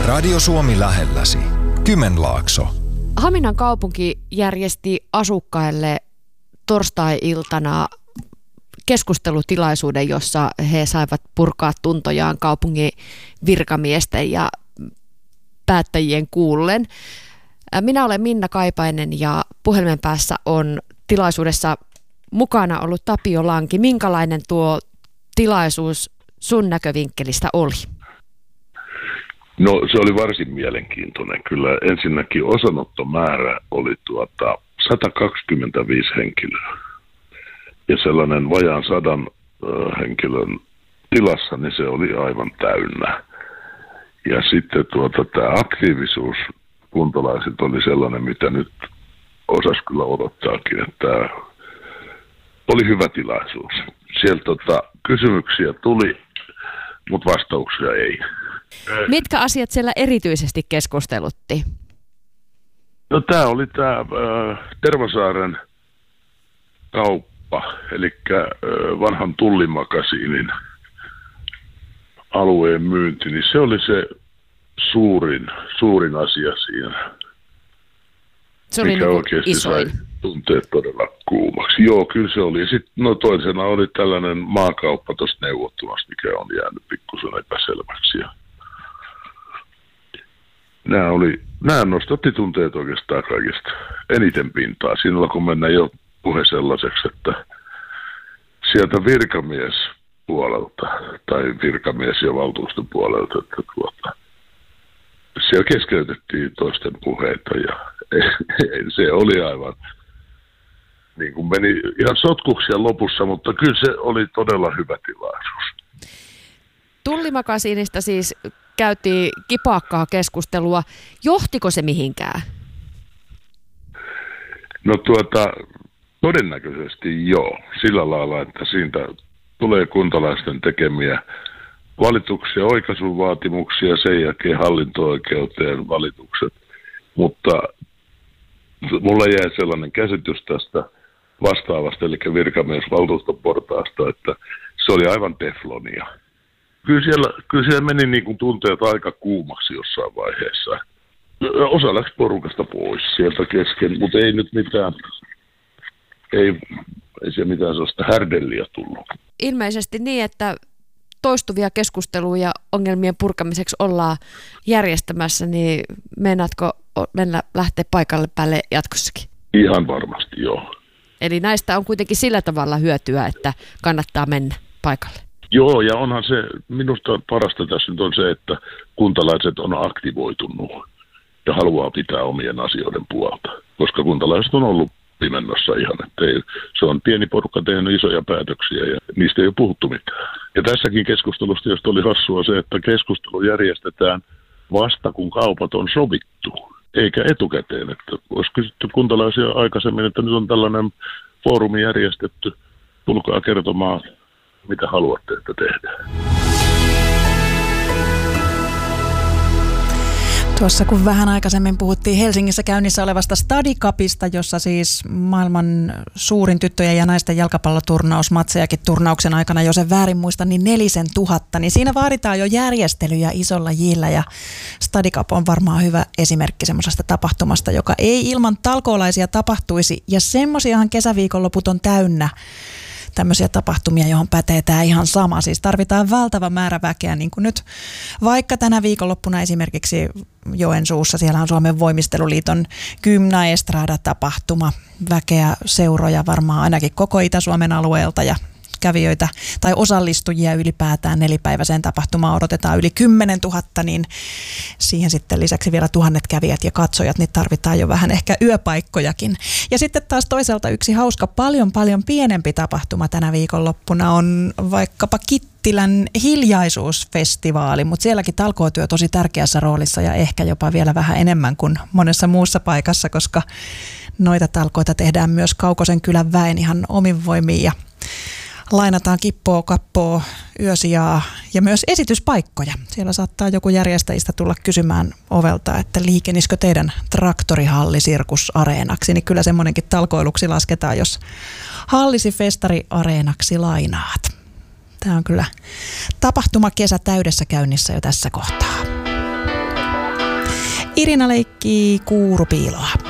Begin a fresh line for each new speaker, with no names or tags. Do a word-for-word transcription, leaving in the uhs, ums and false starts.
Radio Suomi lähelläsi. Kymenlaakso.
Haminan kaupunki järjesti asukkaille torstai-iltana keskustelutilaisuuden, jossa he saivat purkaa tuntojaan kaupungin virkamiesten ja päättäjien kuullen. Minä olen Minna Kaipainen ja puhelimen päässä on tilaisuudessa mukana ollut Tapio Lanki. Minkälainen tuo tilaisuus sun näkövinkkelistä oli?
No se oli varsin mielenkiintoinen. Kyllä ensinnäkin osanottomäärä oli tuota sata kaksikymmentäviisi henkilöä. Ja sellainen vajaan sadan ö, henkilön tilassa, niin se oli aivan täynnä. Ja sitten tuota, tämä aktiivisuus kuntalaiset oli sellainen, mitä nyt osasi kyllä odottaakin, että oli hyvä tilaisuus. Sieltä tota, kysymyksiä tuli, mutta vastauksia ei.
Mitkä asiat siellä erityisesti keskustelutti?
No tämä oli tämä äh, Tervasaaren kauppa, eli äh, vanhan tullimakasiinin alueen myynti, niin se oli se suurin, suurin asia siinä.
Se oli
mikä
niin
oikeasti
isoin.
sai tunteet todella kuumaksi. Joo, kyllä se oli. Sitten no toisena oli tällainen maakauppa tuossa neuvottelussa, mikä on jäänyt pikkusen epäselväksi. Ja nämä, oli, nämä nostatti tunteet oikeastaan kaikista eniten pintaa. Siinä kun mennään jo puhe sellaiseksi, että sieltä virkamiespuolelta tai virkamies- ja valtuuston puolelta, että tuota, siellä keskeytettiin toisten puheita ja se oli aivan, niin kuin meni ihan sotkuksia lopussa, mutta kyllä se oli todella hyvä tilaisuus.
Tullimakasiinista siis käytiin kipakkaa keskustelua. Johtiko se mihinkään?
No tuota, todennäköisesti joo. Sillä lailla, että siitä tulee kuntalaisten tekemiä valituksia, oikaisuvaatimuksia, sen jälkeen hallinto-oikeuteen valitukset. Mutta mulla jäi sellainen käsitys tästä vastaavasta, eli virkamiesvaltuuston portaasta, että se oli aivan teflonia. Kyllä siellä, kyllä siellä meni niin kuin tunteet aika kuumaksi jossain vaiheessa. Osa läksi porukasta pois sieltä kesken, mutta ei nyt mitään, ei, ei siellä mitään sellaista härdelliä tullut.
Ilmeisesti niin, että toistuvia keskusteluja ongelmien purkamiseksi ollaan järjestämässä, niin meinaatko mennä lähteä paikalle päälle jatkossakin?
Ihan varmasti, joo.
Eli näistä on kuitenkin sillä tavalla hyötyä, että kannattaa mennä paikalle.
Joo, ja onhan se, minusta parasta tässä nyt on se, että kuntalaiset on aktivoitunut ja haluaa pitää omien asioiden puolta, koska kuntalaiset on ollut pimennossa ihan, että ei, se on pieni porukka tehnyt isoja päätöksiä ja niistä ei ole puhuttu mitään. Ja tässäkin keskustelusta, josta oli hassua se, että keskustelu järjestetään vasta kun kaupat on sovittu, eikä etukäteen, että olisi kysytty kuntalaisia aikaisemmin, että nyt on tällainen foorumi järjestetty, tulkaa kertomaan, mitä haluatte, että tehdään.
Tuossa kun vähän aikaisemmin puhuttiin Helsingissä käynnissä olevasta Stadi Cupista, jossa siis maailman suurin tyttöjen ja naisten jalkapalloturnaus, matsejakin turnauksen aikana, jos en väärin muista, niin nelisen tuhatta, niin siinä vaaditaan jo järjestelyjä isolla jillä ja Stadi Cup on varmaan hyvä esimerkki semmoisesta tapahtumasta, joka ei ilman talkoolaisia tapahtuisi ja semmosiahan kesäviikonloput on täynnä. Tämmöisiä tapahtumia, johon pätee tämä ihan sama. Siis tarvitaan valtava määrä väkeä, niin kuin nyt vaikka tänä viikonloppuna esimerkiksi Joensuussa, siellä on Suomen voimisteluliiton Gymna Estrada-tapahtuma. Väkeä, seuroja varmaan ainakin koko Itä-Suomen alueelta ja kävijöitä tai osallistujia ylipäätään nelipäiväiseen tapahtumaan odotetaan yli kymmenen tuhatta, niin siihen sitten lisäksi vielä tuhannet kävijät ja katsojat, niin tarvitaan jo vähän ehkä yöpaikkojakin. Ja sitten taas toisaalta yksi hauska, paljon paljon pienempi tapahtuma tänä viikonloppuna on vaikkapa Kittilän hiljaisuusfestivaali, mutta sielläkin talkootyö tosi tärkeässä roolissa ja ehkä jopa vielä vähän enemmän kuin monessa muussa paikassa, koska noita talkoita tehdään myös Kaukosen kylän väen ihan omin voimiin ja lainataan kippoa, kappoa, yösijaa ja myös esityspaikkoja. Siellä saattaa joku järjestäjistä tulla kysymään ovelta, että liikenisikö teidän traktorihalli sirkusareenaksi, niin kyllä semmoinenkin talkoiluksi lasketaan, jos hallisi festariareenaksi lainaat. Tämä on kyllä tapahtuma kesä täydessä käynnissä jo tässä kohtaa. Irina leikkii kuurupiiloa.